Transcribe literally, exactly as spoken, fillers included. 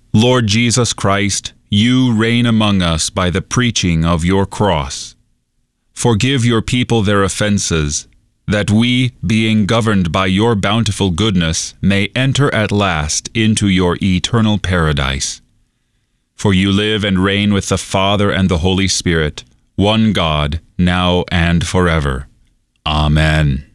Lord Jesus Christ, you reign among us by the preaching of your cross. Forgive your people their offenses, that we, being governed by your bountiful goodness, may enter at last into your eternal paradise. For you live and reign with the Father and the Holy Spirit, one God, now and forever. Amen.